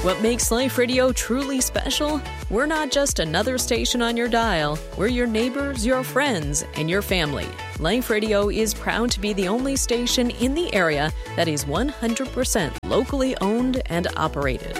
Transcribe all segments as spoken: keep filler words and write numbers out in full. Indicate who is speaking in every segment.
Speaker 1: What makes Life Radio truly special? We're not just another station on your dial. We're your neighbors, your friends, and your family. Life Radio is proud to be the only station in the area that is one hundred percent locally owned and operated.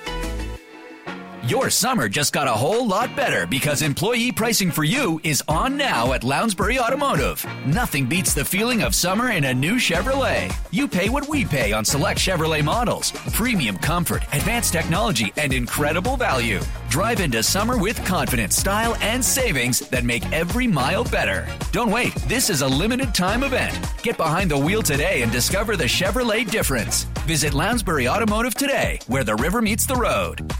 Speaker 2: Your summer just got a whole lot better because employee pricing for you is on now at Lounsbury Automotive. Nothing beats the feeling of summer in a new Chevrolet. You pay what we pay on select Chevrolet models. Premium comfort, advanced technology, and incredible value. Drive into summer with confidence, style, and savings that make every mile better. Don't wait. This is a limited time event. Get behind the wheel today and discover the Chevrolet difference. Visit Lounsbury Automotive today, where the river meets the road.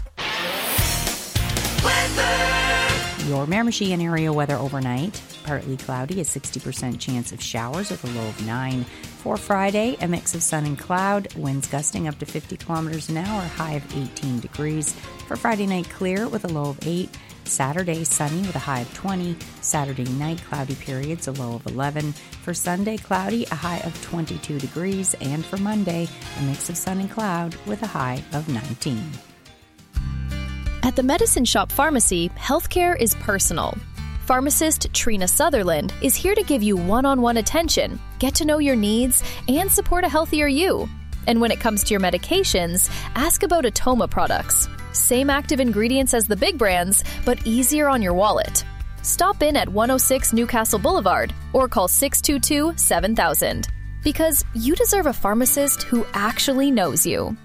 Speaker 3: Your Miramichi and area weather overnight. Partly cloudy, a sixty percent chance of showers with a low of nine. For Friday, a mix of sun and cloud, winds gusting up to fifty kilometers an hour, high of eighteen degrees. For Friday night, clear with a low of eight. Saturday, sunny with a high of twenty. Saturday night, cloudy periods, a low of eleven. For Sunday, cloudy, a high of twenty-two degrees. And for Monday, a mix of sun and cloud with a high of nineteen.
Speaker 4: At the Medicine Shop Pharmacy, healthcare is personal. Pharmacist Trina Sutherland is here to give you one-on-one attention, get to know your needs, and support a healthier you. And when it comes to your medications, ask about Atoma products. Same active ingredients as the big brands, but easier on your wallet. Stop in at one oh six Newcastle Boulevard or call six two two, seven thousand. Because you deserve a pharmacist who actually knows you.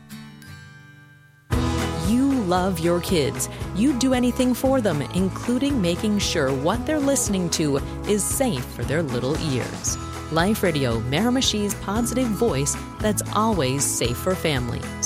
Speaker 1: Love your kids. You'd do anything for them, including making sure what they're listening to is safe for their little ears. Life Radio, Miramichi's positive voice that's always safe for family.